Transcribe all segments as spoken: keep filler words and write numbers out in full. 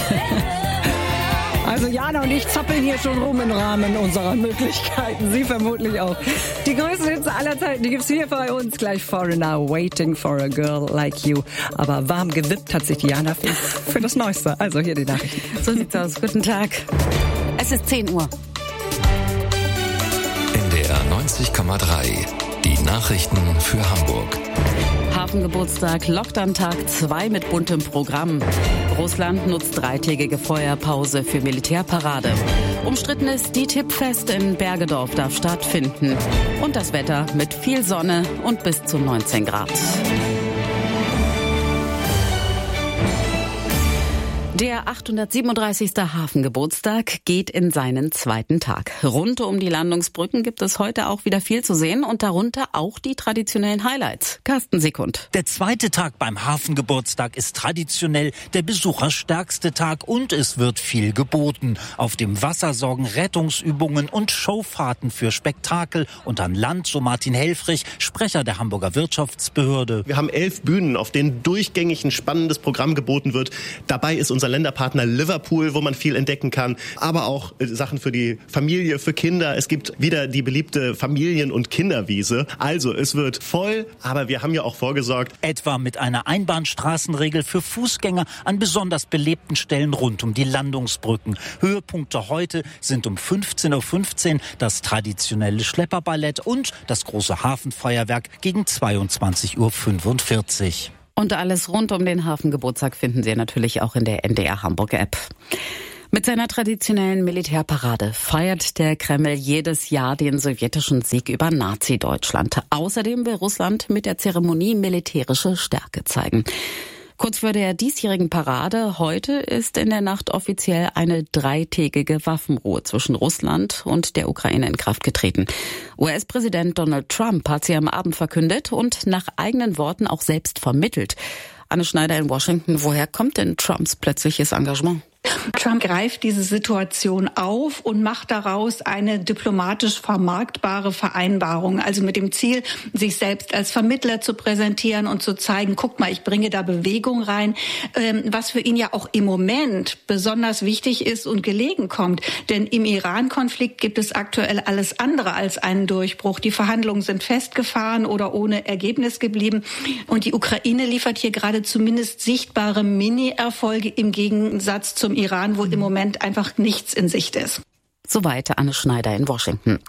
Also Jana und ich zappeln hier schon rum im Rahmen unserer Möglichkeiten. Sie vermutlich auch. Die größten Hits aller Zeiten, die gibt's hier bei uns. Gleich Foreigner, Waiting for a Girl Like You. Aber warm gewippt hat sich die Jana für, für das Neueste. Also hier die Nachrichten. So sieht's aus. Guten Tag. Es ist zehn Uhr. N D R neunzig Komma drei. Die Nachrichten für Hamburg. Hafengeburtstag lockt an Tag zwei mit buntem Programm. Russland nutzt dreitägige Feuerpause für Militärparade. Umstrittenes D T I P-Fest in Bergedorf darf stattfinden. Und das Wetter mit viel Sonne und bis zu neunzehn Grad. Der achthundertsiebenunddreißigste Hafengeburtstag geht in seinen zweiten Tag. Rund um die Landungsbrücken gibt es heute auch wieder viel zu sehen und darunter auch die traditionellen Highlights. Carsten Sekund. Der zweite Tag beim Hafengeburtstag ist traditionell der besucherstärkste Tag und es wird viel geboten. Auf dem Wasser sorgen Rettungsübungen und Showfahrten für Spektakel und an Land, so Martin Helfrich, Sprecher der Hamburger Wirtschaftsbehörde. Wir haben elf Bühnen, auf denen durchgängig ein spannendes Programm geboten wird. Dabei ist unser Länderpartner Liverpool, wo man viel entdecken kann, aber auch Sachen für die Familie, für Kinder. Es gibt wieder die beliebte Familien- und Kinderwiese. Also es wird voll, aber wir haben ja auch vorgesorgt. Etwa mit einer Einbahnstraßenregel für Fußgänger an besonders belebten Stellen rund um die Landungsbrücken. Höhepunkte heute sind um fünfzehn Uhr fünfzehn das traditionelle Schlepperballett und das große Hafenfeuerwerk gegen zweiundzwanzig Uhr fünfundvierzig. Und alles rund um den Hafengeburtstag finden Sie natürlich auch in der N D R Hamburg App. Mit seiner traditionellen Militärparade feiert der Kreml jedes Jahr den sowjetischen Sieg über Nazi-Deutschland. Außerdem will Russland mit der Zeremonie militärische Stärke zeigen. Kurz vor der diesjährigen Parade heute ist in der Nacht offiziell eine dreitägige Waffenruhe zwischen Russland und der Ukraine in Kraft getreten. U S-Präsident Donald Trump hat sie am Abend verkündet und nach eigenen Worten auch selbst vermittelt. Anne Schneider in Washington, woher kommt denn Trumps plötzliches Engagement? Trump greift diese Situation auf und macht daraus eine diplomatisch vermarktbare Vereinbarung, also mit dem Ziel, sich selbst als Vermittler zu präsentieren und zu zeigen, guck mal, ich bringe da Bewegung rein, was für ihn ja auch im Moment besonders wichtig ist und gelegen kommt. Denn im Iran-Konflikt gibt es aktuell alles andere als einen Durchbruch. Die Verhandlungen sind festgefahren oder ohne Ergebnis geblieben. Und die Ukraine liefert hier gerade zumindest sichtbare Mini-Erfolge im Gegensatz zum Iran, wo im Moment einfach nichts in Sicht ist. Soweit Anne Schneider in Washington.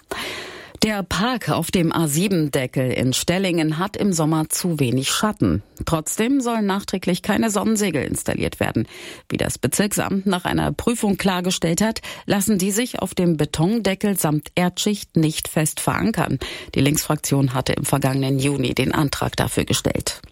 Der Park auf dem A sieben Deckel in Stellingen hat im Sommer zu wenig Schatten. Trotzdem sollen nachträglich keine Sonnensegel installiert werden. Wie das Bezirksamt nach einer Prüfung klargestellt hat, lassen die sich auf dem Betondeckel samt Erdschicht nicht fest verankern. Die Linksfraktion hatte im vergangenen Juni den Antrag dafür gestellt.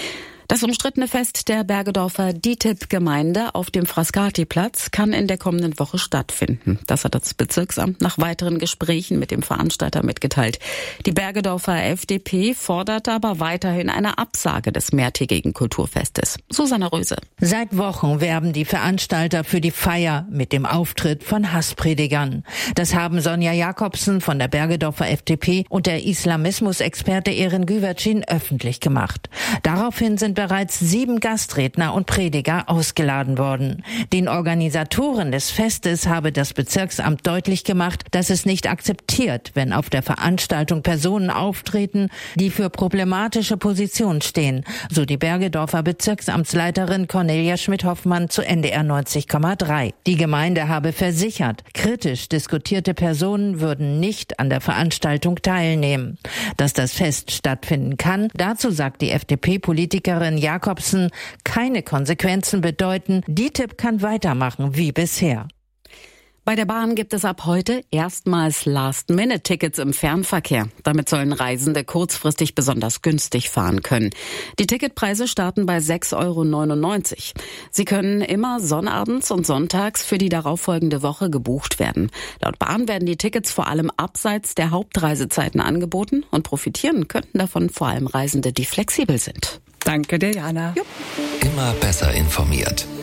Das umstrittene Fest der Bergedorfer D T I P-Gemeinde auf dem Frascati-Platz kann in der kommenden Woche stattfinden. Das hat das Bezirksamt nach weiteren Gesprächen mit dem Veranstalter mitgeteilt. Die Bergedorfer F D P fordert aber weiterhin eine Absage des mehrtägigen Kulturfestes. Susanne Röse. Seit Wochen werben die Veranstalter für die Feier mit dem Auftritt von Hasspredigern. Das haben Sonja Jakobsen von der Bergedorfer F D P und der Islamismusexperte Erin Güvercin öffentlich gemacht. Daraufhin sind bereits sieben Gastredner und Prediger ausgeladen worden. Den Organisatoren des Festes habe das Bezirksamt deutlich gemacht, dass es nicht akzeptiert, wenn auf der Veranstaltung Personen auftreten, die für problematische Positionen stehen, so die Bergedorfer Bezirksamtsleiterin Cornelia Schmidt-Hoffmann zu N D R neunzig Komma drei. Die Gemeinde habe versichert, kritisch diskutierte Personen würden nicht an der Veranstaltung teilnehmen. Dass das Fest stattfinden kann, dazu sagt die F D P-Politikerin Jakobsen, keine Konsequenzen bedeuten, D T I P kann weitermachen wie bisher. Bei der Bahn gibt es ab heute erstmals Last-Minute-Tickets im Fernverkehr. Damit sollen Reisende kurzfristig besonders günstig fahren können. Die Ticketpreise starten bei sechs Euro neunundneunzig. Sie können immer sonnabends und sonntags für die darauffolgende Woche gebucht werden. Laut Bahn werden die Tickets vor allem abseits der Hauptreisezeiten angeboten und profitieren könnten davon vor allem Reisende, die flexibel sind. Danke dir, Jana. Immer besser informiert.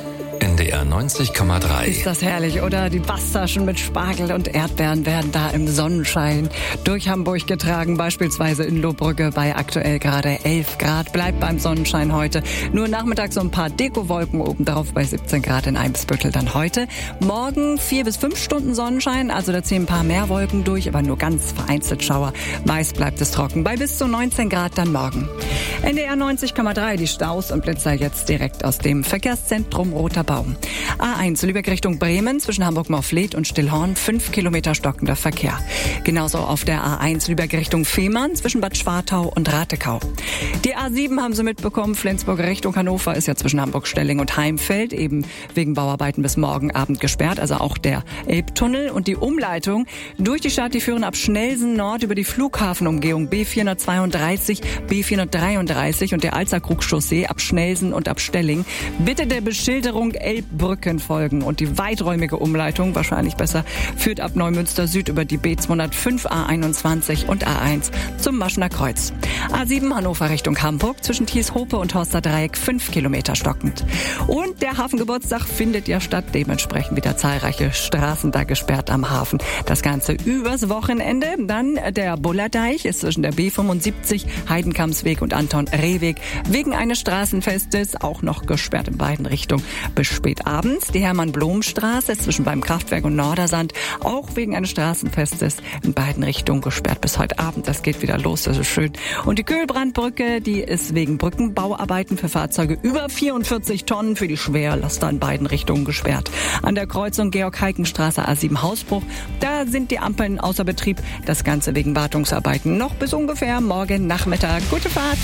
N D R neunzig Komma drei. Ist das herrlich, oder? Die Wassertaschen mit Spargel und Erdbeeren werden da im Sonnenschein durch Hamburg getragen, beispielsweise in Lohbrügge bei aktuell gerade elf Grad. Bleibt beim Sonnenschein heute. Nur nachmittags so ein paar Dekowolken obendrauf bei siebzehn Grad in Eimsbüttel dann heute. Morgen vier bis fünf Stunden Sonnenschein, also da ziehen ein paar mehr Wolken durch, aber nur ganz vereinzelt Schauer. Meist bleibt es trocken bei bis zu neunzehn Grad dann morgen. N D R neunzig Komma drei, die Staus und Blitzer jetzt direkt aus dem Verkehrszentrum Roter Baum. A eins Lübeck Richtung Bremen zwischen Hamburg-Morfleet und Stillhorn, fünf Kilometer stockender Verkehr. Genauso auf der A eins Lübeck Richtung Fehmarn zwischen Bad Schwartau und Ratekau. Die A sieben haben Sie mitbekommen, Flensburg Richtung Hannover ist ja zwischen Hamburg-Stelling und Heimfeld eben wegen Bauarbeiten bis morgen Abend gesperrt, also auch der Elbtunnel und die Umleitung durch die Stadt, die führen ab Schnelsen Nord über die Flughafenumgehung B vierhundertzweiunddreißig, B vierhundertdreiunddreißig und der Alzerkrug-Chaussee ab Schnelsen und ab Stelling. Bitte der Beschilderung Elbbrücken folgen und die weiträumige Umleitung, wahrscheinlich besser, führt ab Neumünster Süd über die B zweihundertfünf, A einundzwanzig und A eins zum Maschener Kreuz. A sieben Hannover Richtung Hamburg zwischen Thieshope und Horster Dreieck fünf Kilometer stockend. Und der Hafengeburtstag findet ja statt, dementsprechend wieder zahlreiche Straßen da gesperrt am Hafen. Das Ganze übers Wochenende. Dann der Bullerdeich ist zwischen der B fünfundsiebzig, Heidenkampsweg und Anton-Rehweg wegen eines Straßenfestes auch noch gesperrt in beiden Richtungen bis spät abends. Die Hermann-Blom-Straße ist zwischen beim Kraftwerk und Nordersand auch wegen eines Straßenfestes in beiden Richtungen gesperrt bis heute Abend. Das geht wieder los, das ist schön. Und die Kühlbrandbrücke, die ist wegen Brückenbauarbeiten für Fahrzeuge über vierundvierzig Tonnen für die Schwerlaster in beiden Richtungen gesperrt. An der Kreuzung Georg-Heiken-Straße A sieben Hausbruch, da sind die Ampeln außer Betrieb. Das Ganze wegen Wartungsarbeiten noch bis ungefähr morgen Nachmittag. Gute Fahrt!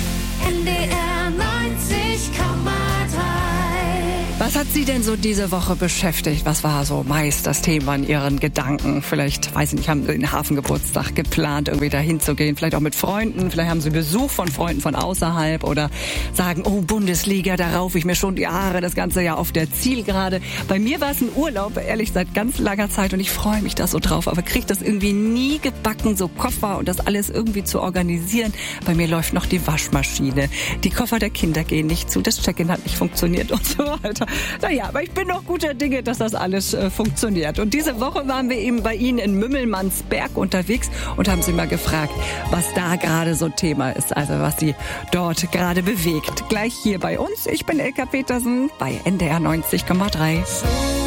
N D R neunzig Komma drei. Was hat Sie denn so diese Woche beschäftigt? Was war so meist das Thema in Ihren Gedanken? Vielleicht, weiß ich nicht, haben Sie den Hafengeburtstag geplant, irgendwie dahin zu gehen? Vielleicht auch mit Freunden? Vielleicht haben Sie Besuch von Freunden von außerhalb? Oder sagen, oh, Bundesliga, da raufe ich mir schon die Haare das ganze Jahr auf der Zielgerade. Bei mir war es ein Urlaub, ehrlich, seit ganz langer Zeit und ich freue mich da so drauf. Aber kriege das irgendwie nie gebacken, so Koffer und das alles irgendwie zu organisieren. Bei mir läuft noch die Waschmaschine. Die Koffer der Kinder gehen nicht zu. Das Check-in hat nicht funktioniert und so weiter. Naja, aber ich bin noch guter Dinge, dass das alles äh, funktioniert. Und diese Woche waren wir eben bei Ihnen in Mümmelmannsberg unterwegs und haben Sie mal gefragt, was da gerade so Thema ist, also was Sie dort gerade bewegt. Gleich hier bei uns. Ich bin Elka Petersen bei N D R neunzig Komma drei.